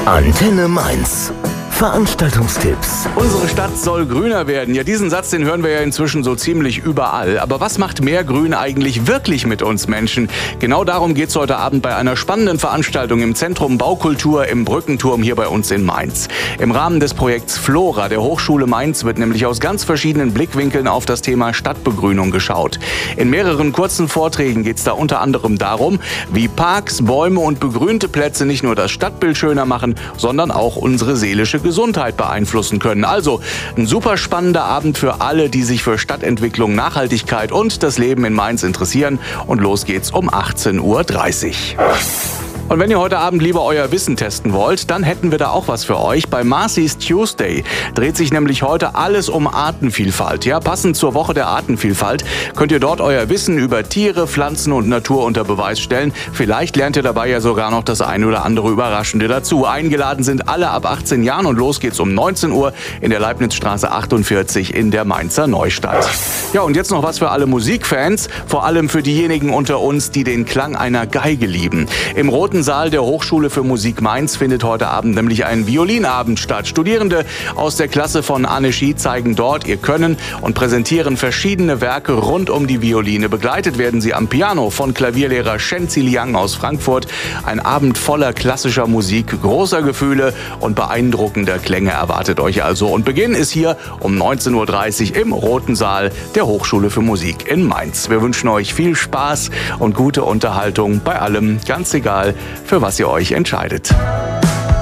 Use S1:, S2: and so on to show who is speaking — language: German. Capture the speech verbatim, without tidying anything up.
S1: Antenne Mainz. Veranstaltungstipps.
S2: Unsere Stadt soll grüner werden. Ja, diesen Satz, den hören wir ja inzwischen so ziemlich überall. Aber was macht mehr Grün eigentlich wirklich mit uns Menschen? Genau darum geht es heute Abend bei einer spannenden Veranstaltung im Zentrum Baukultur im Brückenturm hier bei uns in Mainz. Im Rahmen des Projekts Flora der Hochschule Mainz wird nämlich aus ganz verschiedenen Blickwinkeln auf das Thema Stadtbegrünung geschaut. In mehreren kurzen Vorträgen geht es da unter anderem darum, wie Parks, Bäume und begrünte Plätze nicht nur das Stadtbild schöner machen, sondern auch unsere seelische Gesundheit beeinflussen können. Also ein super spannender Abend für alle, die sich für Stadtentwicklung, Nachhaltigkeit und das Leben in Mainz interessieren. Und los geht's um achtzehn Uhr dreißig. Und wenn ihr heute Abend lieber euer Wissen testen wollt, dann hätten wir da auch was für euch. Bei Marcy's Tuesday dreht sich nämlich heute alles um Artenvielfalt. Ja, passend zur Woche der Artenvielfalt könnt ihr dort euer Wissen über Tiere, Pflanzen und Natur unter Beweis stellen. Vielleicht lernt ihr dabei ja sogar noch das eine oder andere Überraschende dazu. Eingeladen sind alle ab achtzehn Jahren und los geht's um neunzehn Uhr in der Leibnizstraße achtundvierzig in der Mainzer Neustadt. Ja, und jetzt noch was für alle Musikfans, vor allem für diejenigen unter uns, die den Klang einer Geige lieben. Im Roten Saal der Hochschule für Musik Mainz findet heute Abend nämlich ein Violinabend statt. Studierende aus der Klasse von Anne Schi zeigen dort ihr Können und präsentieren verschiedene Werke rund um die Violine. Begleitet werden sie am Piano von Klavierlehrer Shen Ziliang aus Frankfurt. Ein Abend voller klassischer Musik, großer Gefühle und beeindruckender Klänge erwartet euch also. Und Beginn ist hier um neunzehn Uhr dreißig im Roten Saal der Hochschule für Musik in Mainz. Wir wünschen euch viel Spaß und gute Unterhaltung bei allem, ganz egal, für was ihr euch entscheidet.